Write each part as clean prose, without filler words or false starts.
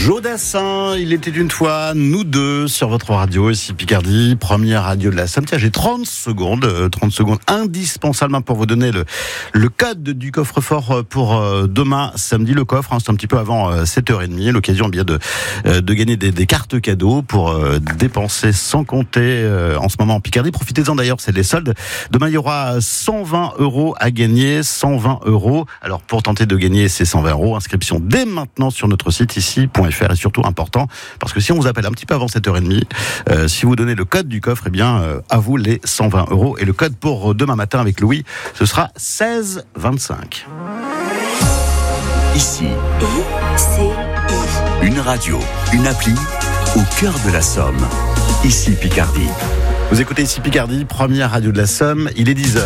Jodassin, il était une fois, nous deux, sur votre radio, ici Picardie, première radio de la Somme. Tiens, j'ai 30 secondes indispensables pour vous donner le code du coffre-fort pour demain, samedi. Le coffre, c'est un petit peu avant 7h30, l'occasion bien de gagner des cartes cadeaux pour dépenser sans compter en ce moment en Picardie. Profitez-en d'ailleurs, c'est les soldes. Demain, il y aura 120 € à gagner, 120 €. Alors, pour tenter de gagner ces 120 €, inscription dès maintenant sur notre site ici.fr, et surtout important, parce que si on vous appelle un petit peu avant 7h30, si vous donnez le code du coffre, eh bien, à vous les 120 €. Et le code pour demain matin avec Louis, ce sera 1625. Ici, une radio, une appli au cœur de la Somme. Ici Picardie. Vous écoutez ici Picardie, première radio de la Somme, il est 10h.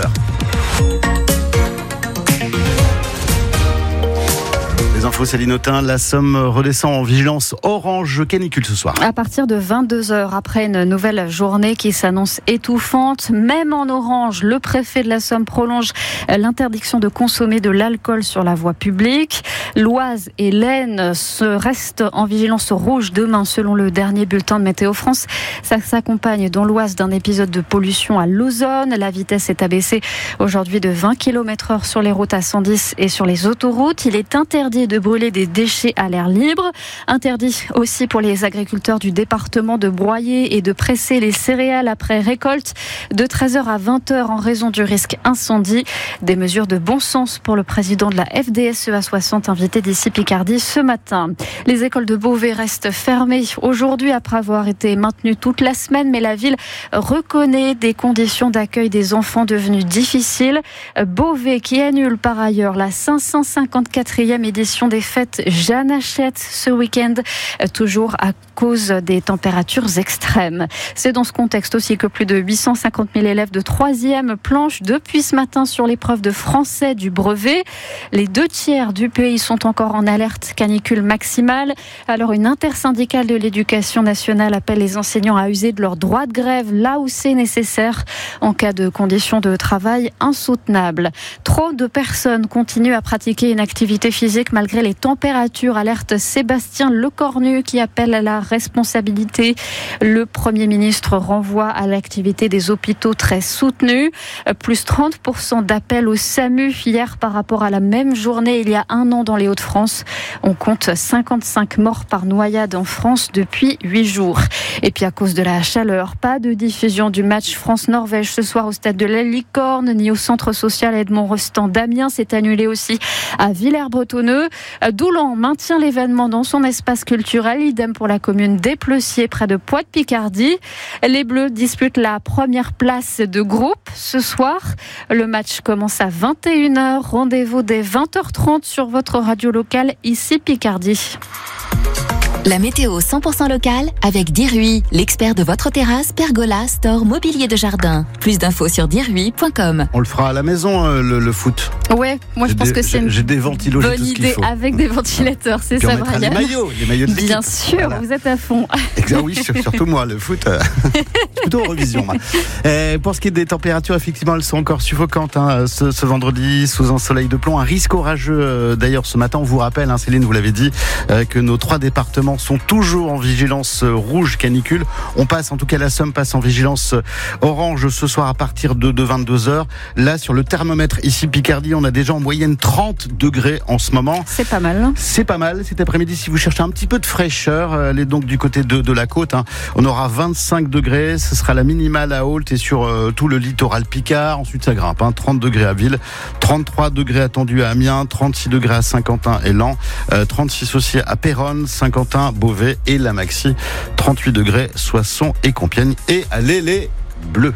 Les infos, Céline Autain, la Somme redescend en vigilance orange canicule ce soir. À partir de 22h, après une nouvelle journée qui s'annonce étouffante, même en orange, le préfet de la Somme prolonge l'interdiction de consommer de l'alcool sur la voie publique. L'Oise et l'Aisne restent en vigilance rouge demain, selon le dernier bulletin de Météo France. Ça s'accompagne dans l'Oise d'un épisode de pollution à l'ozone. La vitesse est abaissée aujourd'hui de 20 km/h sur les routes à 110 et sur les autoroutes. Il est interdit de brûler des déchets à l'air libre. Interdit aussi pour les agriculteurs du département de broyer et de presser les céréales après récolte de 13h à 20h en raison du risque incendie. Des mesures de bon sens pour le président de la FDSEA 60 invité d'ici Picardie ce matin. Les écoles de Beauvais restent fermées aujourd'hui après avoir été maintenues toute la semaine, mais la ville reconnaît des conditions d'accueil des enfants devenues difficiles. Beauvais qui annule par ailleurs la 554e édition des fêtes Jeanne Hachette ce week-end, toujours à cause des températures extrêmes. C'est dans ce contexte aussi que plus de 850 000 élèves de 3e planchent depuis ce matin sur l'épreuve de français du brevet. Les 2/3 du pays sont encore en alerte canicule maximale. Alors une intersyndicale de l'éducation nationale appelle les enseignants à user de leur droit de grève là où c'est nécessaire en cas de conditions de travail insoutenables. Trop de personnes continuent à pratiquer une activité physique malgré les températures, alerte Sébastien Lecornu qui appelle à la responsabilité. Le Premier ministre renvoie à l'activité des hôpitaux très soutenue. Plus 30% d'appels au SAMU hier par rapport à la même journée il y a un an dans les Hauts-de-France. On compte 55 morts par noyade en France depuis 8 jours. Et puis à cause de la chaleur, pas de diffusion du match France-Norvège ce soir au stade de la Licorne, ni au centre social Edmond-Rostand d'Amiens. C'est annulé aussi à Villers-Bretonneux. Doulan maintient l'événement dans son espace culturel. Idem pour la commune d'Épleussier, près de Poix-de-Picardie. Les Bleus disputent la première place de groupe ce soir. Le match commence à 21h. Rendez-vous dès 20h30 sur votre radio locale, ici Picardie. La météo 100% locale avec Dirui, l'expert de votre terrasse, pergola, store, mobilier de jardin. Plus d'infos sur dirui.com. On le fera à la maison, le foot. Ouais, moi je pense que c'est j'ai des ventilos, bonne j'ai tout ce qu'il idée faut. Avec des ventilateurs, c'est Puis ça, on mettra Brian. les maillots de l'équipe. Bien sûr, voilà. Vous êtes à fond. Exact, oui, surtout moi, le foot, plutôt en revision. Pour ce qui est des températures, effectivement, elles sont encore suffocantes ce vendredi, sous un soleil de plomb. Un risque orageux, d'ailleurs, ce matin, on vous rappelle, Céline, vous l'avez dit, que nos 3 départements sont toujours en vigilance rouge canicule. On passe, en tout cas, la Somme passe en vigilance orange ce soir à partir de 22h. Là, sur le thermomètre, ici Picardie, on a déjà en moyenne 30 degrés en ce moment. C'est pas mal. C'est pas mal. Cet après-midi, si vous cherchez un petit peu de fraîcheur, allez donc du côté de la côte. On aura 25 degrés. Ce sera la minimale à Ault et sur tout le littoral Picard. Ensuite, ça grimpe. 30 degrés à Ville, 33 degrés attendus à Amiens, 36 degrés à Saint-Quentin et Laon, 36 aussi à Péronne, Saint-Quentin, Beauvais et la maxi, 38 degrés, Soissons et Compiègne. Et allez les Bleus.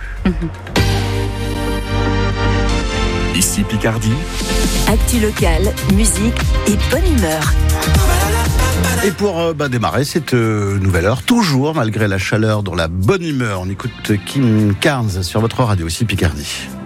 Ici Picardie. Actu locale, musique et bonne humeur. Et pour démarrer cette nouvelle heure, toujours malgré la chaleur, dans la bonne humeur, on écoute Kim Carnes sur votre radio, ici Picardie.